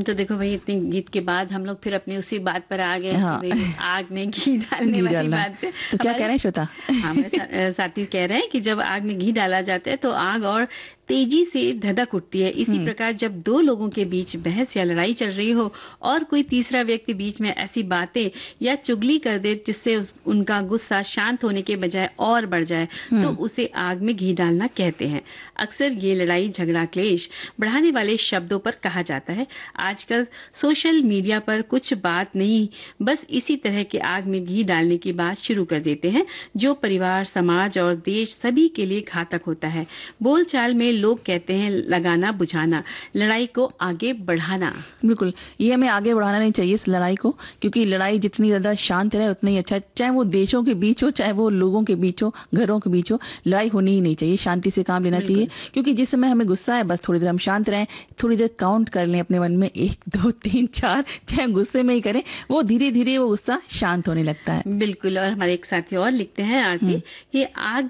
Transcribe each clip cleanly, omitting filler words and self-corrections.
तो देखो भाई, इतने गीत के बाद हम लोग फिर अपनी उसी बात पर आ गए हाँ। कि भाई आग में घी डालने घी वाली डालना। बात पे तो क्या कह रहे हैं श्वेता? हमारे साथी कह रहे हैं कि जब आग में घी डाला जाता है तो आग और तेजी से धधक उठती है। इसी प्रकार जब दो लोगों के बीच बहस या लड़ाई चल रही हो और कोई तीसरा व्यक्ति बीच में ऐसी बातें या चुगली कर दे जिससे उनका गुस्सा शांत होने के बजाय और बढ़ जाए, तो उसे आग में घी डालना कहते हैं। अक्सर ये लड़ाई झगड़ा क्लेश बढ़ाने वाले शब्दों पर कहा जाता है। आजकल सोशल मीडिया पर कुछ बात नहीं, बस इसी तरह के आग में घी डालने की बात शुरू कर देते हैं, जो परिवार, समाज और देश सभी के लिए घातक होता है। बोलचाल में लोग कहते हैं लगाना बुझाना, लड़ाई को आगे बढ़ाना। बिल्कुल, ये हमें आगे बढ़ाना नहीं चाहिए इस लड़ाई को, क्योंकि लड़ाई जितनी ज्यादा शांत रहे उतना ही अच्छा है। चाहे वो देशों के बीच हो, चाहे वो लोगों के बीच हो, घरों के बीच हो, लड़ाई होनी ही नहीं चाहिए। शांति से काम लेना चाहिए, क्योंकि जिस समय हमें गुस्सा है बस थोड़ी देर हम शांत रहें, थोड़ी देर काउंट कर लें अपने मन में 1 2 3 4, चाहे गुस्से में ही करें, वो धीरे धीरे वो गुस्सा शांत होने लगता है। बिल्कुल। और हमारे एक साथी और लिखते हैं आरती कि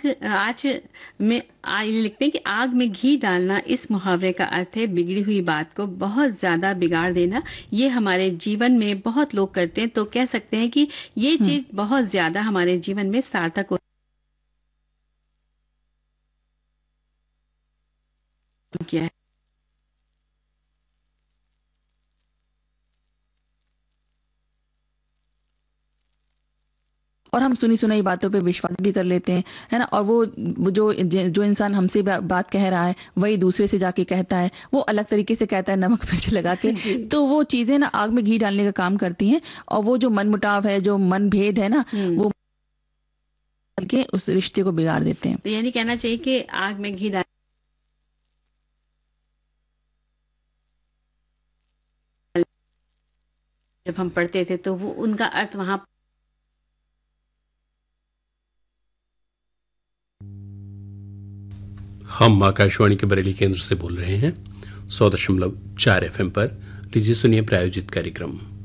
लिखते हैं कि आग में घी डालना, इस मुहावरे का अर्थ है बिगड़ी हुई बात को बहुत ज्यादा बिगाड़ देना। ये हमारे जीवन में बहुत लोग करते हैं, तो कह सकते हैं कि ये चीज बहुत ज्यादा हमारे जीवन में सार्थक हो गया है। और हम सुनी सुनाई बातों पे विश्वास भी कर लेते हैं, है ना। और वो जो जो इंसान हमसे बात कह रहा है वही दूसरे से जाके कहता है, वो अलग तरीके से कहता है नमक मिर्च लगा के। तो वो चीजें ना आग में घी डालने का काम करती हैं, और वो जो मनमुटाव है, जो मनभेद है ना, वो के उस रिश्ते को बिगाड़ देते हैं। तो यानी कहना चाहिए कि आग में घी डाल, जब हम पढ़ते थे तो वो उनका अर्थ वहां हम आकाशवाणी के बरेली केंद्र से बोल रहे हैं 100.4 FM पर। लीजिए सुनिए प्रायोजित कार्यक्रम।